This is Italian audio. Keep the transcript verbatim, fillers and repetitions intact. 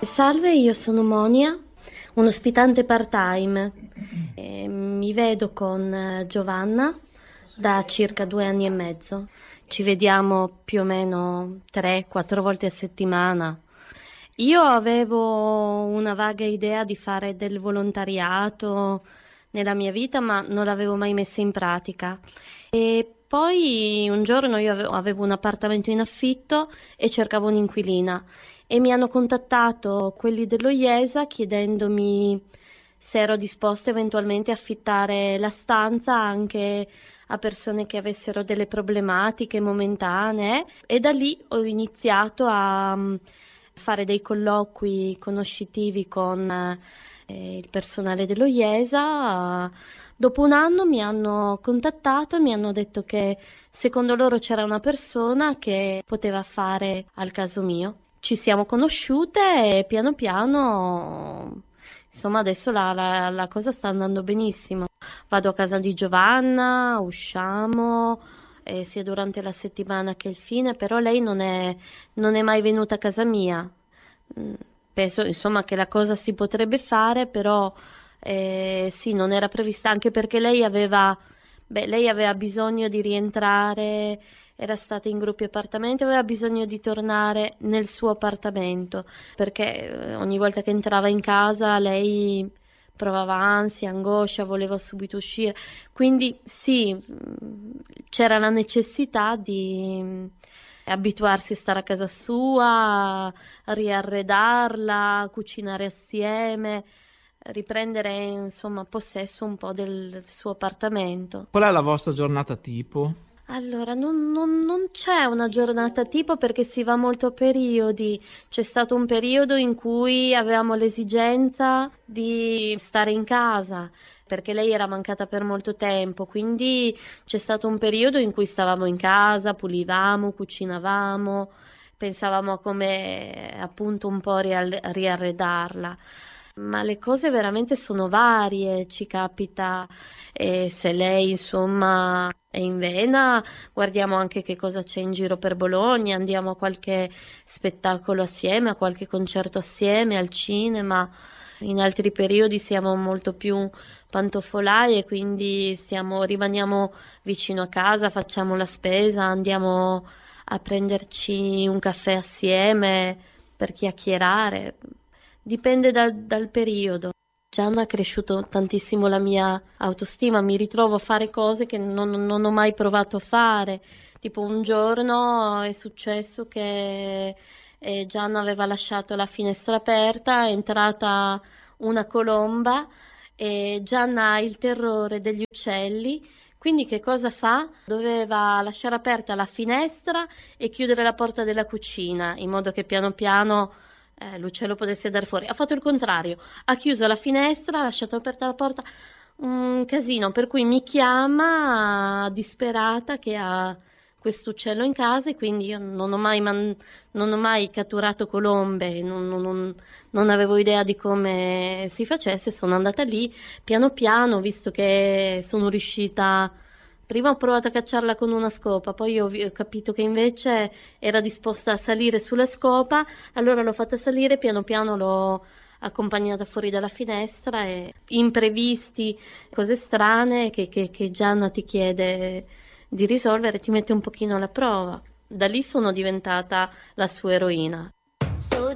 Salve, io sono Monia, un ospitante part-time. E mi vedo con eh, Giovanna da circa due anni e mezzo. Ci vediamo più o meno tre quattro volte a settimana. Io avevo una vaga idea di fare del volontariato nella mia vita, ma non l'avevo mai messa in pratica. E poi un giorno io avevo, avevo un appartamento in affitto e cercavo un'inquilina e mi hanno contattato quelli dello IESA chiedendomi se ero disposta eventualmente a affittare la stanza anche a persone che avessero delle problematiche momentanee, e da lì ho iniziato a mm, fare dei colloqui conoscitivi con eh, il personale dello IESA. Dopo un anno mi hanno contattato e mi hanno detto che secondo loro c'era una persona che poteva fare al caso mio. Ci siamo conosciute e piano piano, insomma, adesso la, la- la cosa sta andando benissimo. Vado a casa di Giovanna, usciamo, eh, sia durante la settimana che il fine, però lei non è, non è mai venuta a casa mia. Mm, Penso, insomma, che la cosa si potrebbe fare, però eh, sì, non era prevista, anche perché lei aveva, beh, lei aveva bisogno di rientrare, era stata in gruppi appartamenti, aveva bisogno di tornare nel suo appartamento, perché eh, ogni volta che entrava in casa lei provava ansia, angoscia, voleva subito uscire. Quindi sì, mh, c'era la necessità di mh, abituarsi a stare a casa sua, a riarredarla, cucinare assieme, riprendere insomma possesso un po' del suo appartamento. Qual è la vostra giornata tipo? Allora, non, non- non c'è una giornata tipo perché si va molto a periodi. C'è stato un periodo in cui avevamo l'esigenza di stare in casa perché lei era mancata per molto tempo, quindi c'è stato un periodo in cui stavamo in casa, pulivamo, cucinavamo, pensavamo a come appunto un po' rial- riarredarla. Ma le cose veramente sono varie, ci capita, e se lei insomma è in vena, guardiamo anche che cosa c'è in giro per Bologna, andiamo a qualche spettacolo assieme, a qualche concerto assieme, al cinema. In altri periodi siamo molto più pantofolai e quindi stiamo, rimaniamo vicino a casa, facciamo la spesa, andiamo a prenderci un caffè assieme per chiacchierare. Dipende dal, dal periodo. Gianna ha cresciuto tantissimo la mia autostima, mi ritrovo a fare cose che non, non ho mai provato a fare. Tipo un giorno è successo che eh, Gianna aveva lasciato la finestra aperta, è entrata una colomba e Gianna ha il terrore degli uccelli. Quindi che cosa fa? Doveva lasciare aperta la finestra e chiudere la porta della cucina, in modo che piano piano eh, l'uccello potesse andare fuori. Ha fatto il contrario, ha chiuso la finestra, ha lasciato aperta la porta, un casino, per cui mi chiama disperata che ha questo uccello in casa e quindi io non ho mai, man- non ho mai catturato colombe, non, non- non- non avevo idea di come si facesse, sono andata lì piano piano, visto che sono riuscita. Prima ho provato a cacciarla con una scopa, poi ho, vi- ho capito che invece era disposta a salire sulla scopa, allora l'ho fatta salire, piano piano l'ho accompagnata fuori dalla finestra e imprevisti, cose strane che, che, che Gianna ti chiede di risolvere, ti mette un pochino alla prova. Da lì sono diventata la sua eroina.